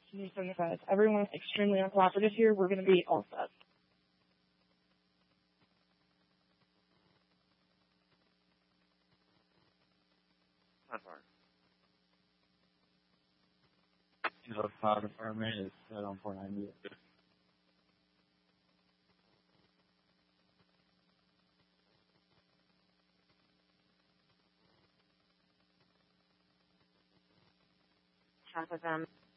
75. Everyone's extremely uncooperative here. We're going to be all set. Not far. The fire department is set on 490. Half of them.